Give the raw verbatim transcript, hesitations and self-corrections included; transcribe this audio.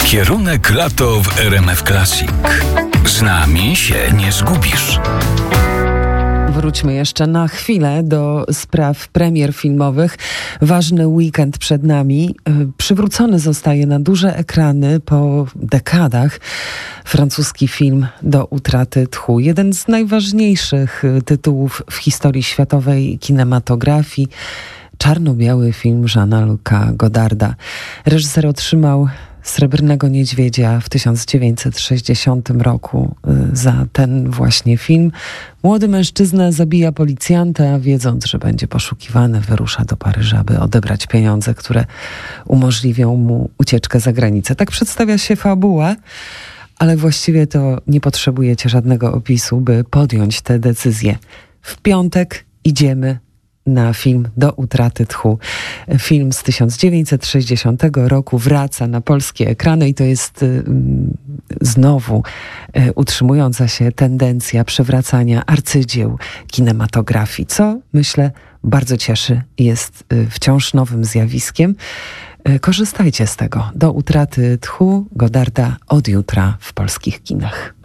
Kierunek lato w R M F Classic. Z nami się nie zgubisz. Wróćmy jeszcze na chwilę do spraw premier filmowych. Ważny weekend przed nami. Przywrócony zostaje na duże ekrany po dekadach francuski film Do utraty tchu. Jeden z najważniejszych tytułów w historii światowej kinematografii. Czarno-biały film Jeana-Luca Godarda. Reżyser otrzymał Srebrnego Niedźwiedzia w tysiąc dziewięćset sześćdziesiątym roku za ten właśnie film. Młody mężczyzna zabija policjanta, wiedząc, że będzie poszukiwany, wyrusza do Paryża, by odebrać pieniądze, które umożliwią mu ucieczkę za granicę. Tak przedstawia się fabuła, ale właściwie to nie potrzebujecie żadnego opisu, by podjąć tę decyzję. W piątek idziemy na film Do utraty tchu. Film z tysiąc dziewięćset sześćdziesiątego roku wraca na polskie ekrany i to jest y, znowu y, utrzymująca się tendencja przywracania arcydzieł kinematografii, co myślę bardzo cieszy i jest y, wciąż nowym zjawiskiem. Y, korzystajcie z tego. Do utraty tchu Godarda od jutra w polskich kinach.